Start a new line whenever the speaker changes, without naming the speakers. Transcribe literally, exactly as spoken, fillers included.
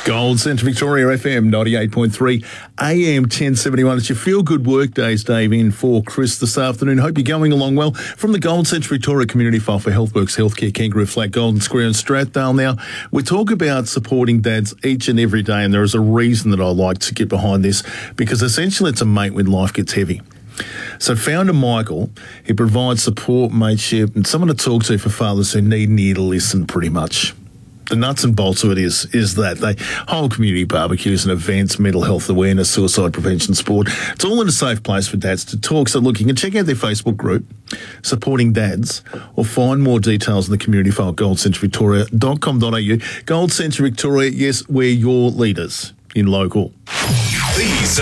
Gold Centre Victoria F M ninety-eight point three, A M ten seventy-one. It's your Feel Good Work Days, Dave, in for Chris this afternoon. Hope you're going along well. From the Gold Centre Victoria Community File for Healthworks Healthcare, Kangaroo Flat, Golden Square and Strathdale. Now, we talk about supporting dads each and every day, and there is a reason that I like to get behind this, because essentially it's a mate when life gets heavy. So founder Michael, he provides support, mateship, and someone to talk to for fathers who need an ear to listen, pretty much. The nuts and bolts of it is is that they hold community barbecues and events, mental health awareness, suicide prevention, sport. It's all in a safe place for dads to talk. So look, you can check out their Facebook group, Supporting Dads, or find more details in the community file, gold centre victoria dot com dot a u. Gold Centre Victoria, yes, we're your leaders in local.
These